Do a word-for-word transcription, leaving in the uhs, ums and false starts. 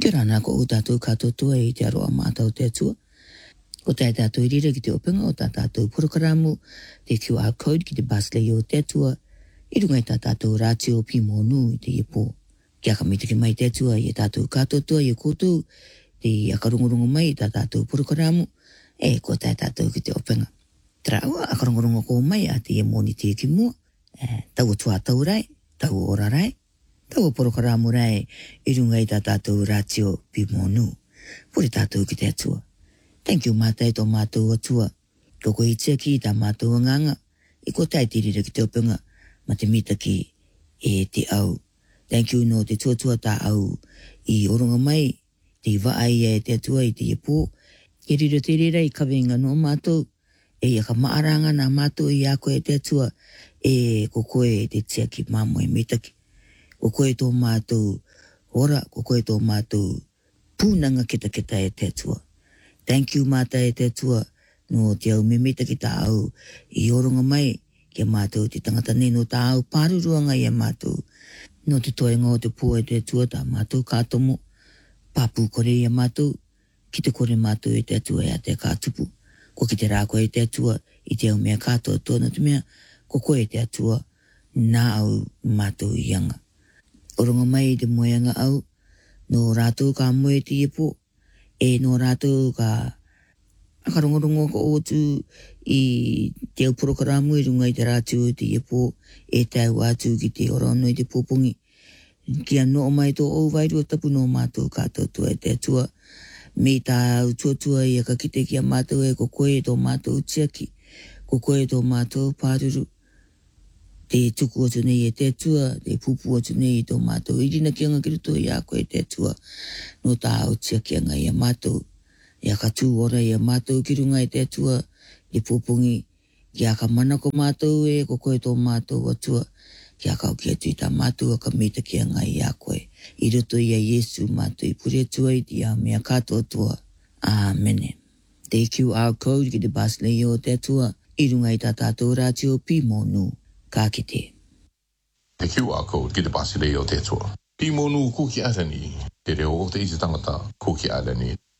Kira na ko utatu kato tua i te aroa mātau te atua. Ko tai tātou rira ki te openga o tā tātou porokaramu, te Q R code ki te Basley o te atua, i rungai tā tātou rātio pi mōnu i te ipo. Kia ka mitiki mai te atua i tātou katotua i koutou, te akarungurungu mai i tā tātou porokaramu, e ko tai tātou ki te openga. Tera ua, akarungurungu ko mai a te mōni te ki mua, e, tau tua tau rai, tau ora rai, tau porokaramu rai, i rungai tā tātou rātio pi mōnu. Puri tātou ki te atua. Thank you mātai tō mātou atua. Koko i tia ki tā mātou nganga. I ko tai tirira ki te openga. Ma te mita ki e te au. Thank you no te tuatua tā au. I oronga mai. Te vaai e te atua i te ipo. I rira te rira i kawenga no mātou. E ia ka maaranga nā mātou i a koe te atua. E koko e te tia ki māmoe mita ki. Koko e tō mātou ora. Koko e tō mātou pūnanga kita kita e te atua. Thank you mātai e te atua no te au mimita ki tā au i oronga mai ki a mātou te tangata ne no tā au pāruruanga i a mātou. No te toenga o te pō e te atua tā mātou kātomo, pāpū kore i a mātou, ki te kore mātou e te atua e a te kātupu. Ko ki te rāko e te atua i te au mea kātoa tōna te mea, ko koe e te atua nā au mātou i anga. Oronga mai i te moeanga au, no rātou ka moe te ipo, e no rātou ka akarongorongo ka otu i te au porokaramu i runga i te rātou te ipo e tau atu ki te orono i te popungi. Kia no mai tō o wairu o tapu no mātou kātou tua e te atua. Me tā au tuatua i a ka kite ki a mātou e ko koe tō mātou tiaki, ko koe tō mātou pāruru. Te tuku atu nei e te atua, te pupu atu nei tō mātou. I rina ki anga ki ruto i a koe te atua. No tā au tiaki anga i a mātou. I a ka tū ora i a mātou ki runga i te atua. I pupungi. Ki a ka mana ko mātou e ko koe tō mātou atua. Ki a kau ki atu i tā mātou a ka mita ki anga i a koe. I ruto i a Yesu mātou i puri atua i te a mea kātou atua. Āmene. Te Q R code ki te Basley o te atua. I runga i tā tātou rātio pi mōnu. Ka kite. Te Q R code ki te Basley o te atua. Pi mōnu kuki arani. Te reo o te isi tangata kuki arani.